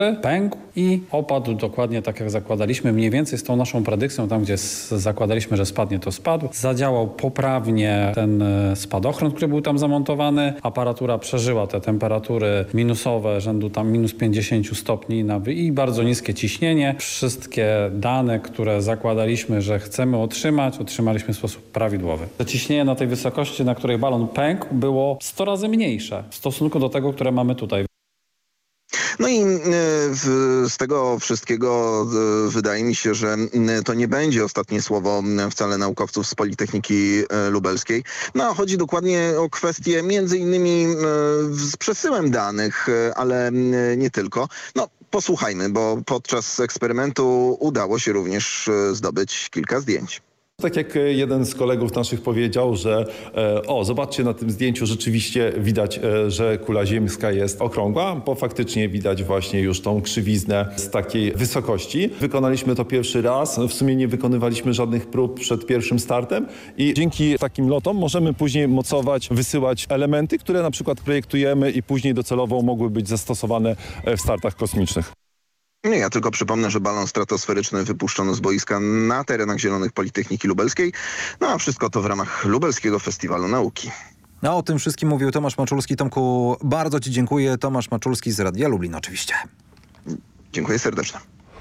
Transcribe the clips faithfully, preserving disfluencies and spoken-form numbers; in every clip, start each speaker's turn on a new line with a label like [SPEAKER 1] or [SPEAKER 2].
[SPEAKER 1] pękł i opadł dokładnie tak, jak zakładaliśmy. Mniej więcej z tą naszą predykcją, tam gdzie zakładaliśmy, że spadnie, to spadł. Zadziałał poprawnie ten spadochron, który był tam zamontowany. Aparatura przeżyła te temperatury minusowe, rzędu tam minus pięćdziesiąt stopni i bardzo niskie ciśnienie. Wszystkie dane, które zakładaliśmy, że chcemy otrzymać, otrzymaliśmy w sposób prawidłowy. To ciśnienie na tej wysokości, na której balon pękł, było sto razy mniejsze w stosunku do tego, które mamy tutaj.
[SPEAKER 2] No i w, z tego wszystkiego wydaje mi się, że to nie będzie ostatnie słowo wcale naukowców z Politechniki Lubelskiej. No a chodzi dokładnie o kwestię między innymi z przesyłem danych, ale nie tylko. No posłuchajmy, bo podczas eksperymentu udało się również zdobyć kilka zdjęć.
[SPEAKER 3] Tak jak jeden z kolegów naszych powiedział, że e, o, zobaczcie na tym zdjęciu, rzeczywiście widać, e, że kula ziemska jest okrągła, bo faktycznie widać właśnie już tą krzywiznę z takiej wysokości. Wykonaliśmy to pierwszy raz, w sumie nie wykonywaliśmy żadnych prób przed pierwszym startem i dzięki takim lotom możemy później mocować, wysyłać elementy, które na przykład projektujemy i później docelowo mogły być zastosowane w startach kosmicznych.
[SPEAKER 2] Nie, ja tylko przypomnę, że balon stratosferyczny wypuszczono z boiska na terenach Zielonych Politechniki Lubelskiej. No a wszystko to w ramach Lubelskiego Festiwalu Nauki.
[SPEAKER 4] No, o tym wszystkim mówił Tomasz Maczulski. Tomku, bardzo Ci dziękuję. Tomasz Maczulski z Radia Lublin oczywiście.
[SPEAKER 2] Dziękuję serdecznie.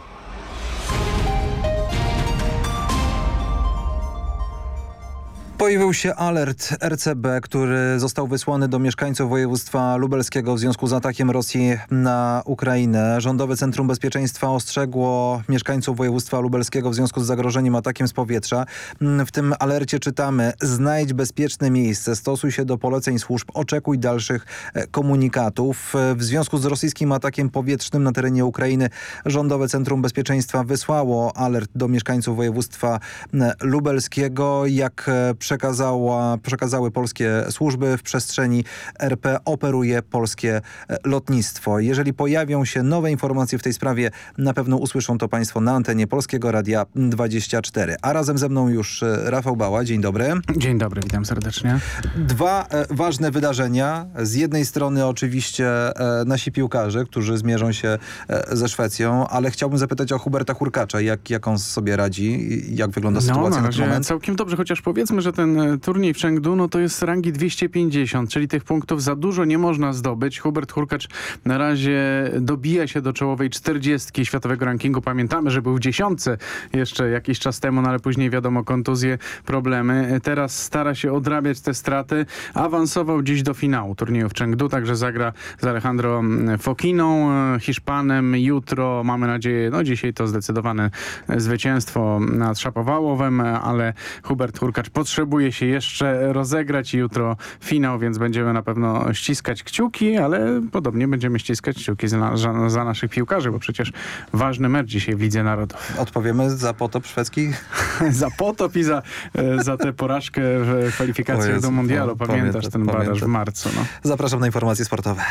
[SPEAKER 4] Pojawił się alert R C B, który został wysłany do mieszkańców województwa lubelskiego w związku z atakiem Rosji na Ukrainę. Rządowe Centrum Bezpieczeństwa ostrzegło mieszkańców województwa lubelskiego w związku z zagrożeniem atakiem z powietrza. W tym alercie czytamy: znajdź bezpieczne miejsce, stosuj się do poleceń służb, oczekuj dalszych komunikatów. W związku z rosyjskim atakiem powietrznym na terenie Ukrainy Rządowe Centrum Bezpieczeństwa wysłało alert do mieszkańców województwa lubelskiego. Jak Przekazała, przekazały polskie służby, w przestrzeni R P operuje polskie lotnictwo. Jeżeli pojawią się nowe informacje w tej sprawie, na pewno usłyszą to Państwo na antenie Polskiego Radia dwadzieścia cztery. A razem ze mną już Rafał Bała. Dzień dobry.
[SPEAKER 5] Dzień dobry, witam serdecznie.
[SPEAKER 4] Dwa e, ważne wydarzenia. Z jednej strony oczywiście e, nasi piłkarze, którzy zmierzą się e, ze Szwecją, ale chciałbym zapytać o Huberta Hurkacza. Jak, jak on sobie radzi? Jak wygląda sytuacja
[SPEAKER 5] no,
[SPEAKER 4] na ten moment?
[SPEAKER 5] Całkiem dobrze, chociaż powiedzmy, że ten turniej w Chengdu, no to jest rangi dwieście pięćdziesiąt, czyli tych punktów za dużo nie można zdobyć. Hubert Hurkacz na razie dobija się do czołowej czterdziestki światowego rankingu. Pamiętamy, że był w dziesiątce jeszcze jakiś czas temu, no ale później wiadomo, kontuzje, problemy. Teraz stara się odrabiać te straty. Awansował dziś do finału turnieju w Chengdu, także zagra z Alejandro Fokiną, Hiszpanem. Jutro mamy nadzieję, no dzisiaj to zdecydowane zwycięstwo nad Szapowałowem, ale Hubert Hurkacz potrzebuje się jeszcze rozegrać i jutro finał, więc będziemy na pewno ściskać kciuki, ale podobnie będziemy ściskać kciuki za, za, za naszych piłkarzy, bo przecież ważny mecz dzisiaj w Lidze Narodów.
[SPEAKER 4] Odpowiemy za potop szwedzki?
[SPEAKER 5] Za potop i za, za tę porażkę w kwalifikacjach Jezu, do mundialu. Pamiętasz pamiętam, ten baraż pamiętam. w marcu. No.
[SPEAKER 4] Zapraszam na informacje sportowe.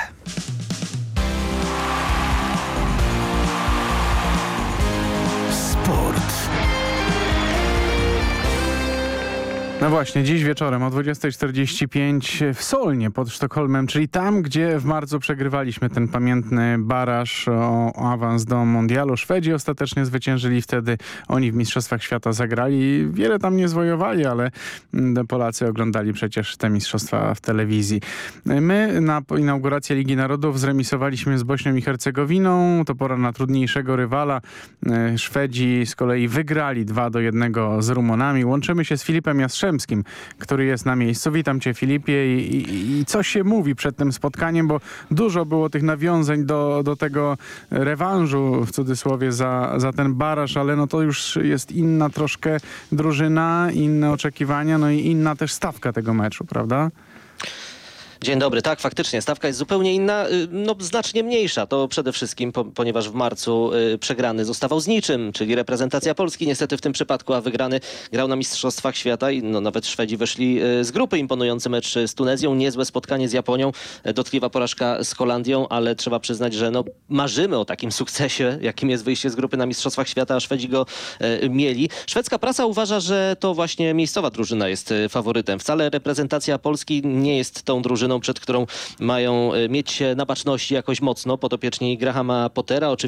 [SPEAKER 5] No właśnie, dziś wieczorem o dwudziestej czterdzieści pięć w Solnie pod Sztokholmem, czyli tam, gdzie w marcu przegrywaliśmy ten pamiętny baraż o, o awans do mundialu. Szwedzi ostatecznie zwyciężyli wtedy. Oni w Mistrzostwach Świata zagrali. Wiele tam nie zwojowali, ale Polacy oglądali przecież te mistrzostwa w telewizji. My na inaugurację Ligi Narodów zremisowaliśmy z Bośnią i Hercegowiną. To pora na trudniejszego rywala. Szwedzi z kolei wygrali dwa do jednego z Rumunami. Łączymy się z Filipem Jastrzębskim, który jest na miejscu. Witam cię, Filipie. I, i, i co się mówi przed tym spotkaniem, bo dużo było tych nawiązań do, do tego rewanżu, w cudzysłowie, za, za ten baraż, ale no to już jest inna troszkę drużyna, inne oczekiwania, no i inna też stawka tego meczu, prawda?
[SPEAKER 6] Dzień dobry. Tak, faktycznie stawka jest zupełnie inna, no znacznie mniejsza. To przede wszystkim, po, ponieważ w marcu y, przegrany zostawał z niczym, czyli reprezentacja Polski niestety w tym przypadku, a wygrany grał na Mistrzostwach Świata i no, nawet Szwedzi wyszli y, z grupy. Imponujący mecz z Tunezją, niezłe spotkanie z Japonią, y, dotkliwa porażka z Holandią, ale trzeba przyznać, że no, marzymy o takim sukcesie, jakim jest wyjście z grupy na Mistrzostwach Świata, a Szwedzi go y, mieli. Szwedzka prasa uważa, że to właśnie miejscowa drużyna jest y, faworytem. Wcale reprezentacja Polski nie jest tą drużyną, drużyną, przed którą mają y, mieć się na baczności jakoś mocno podopieczni Grahama Pottera. Oczywiście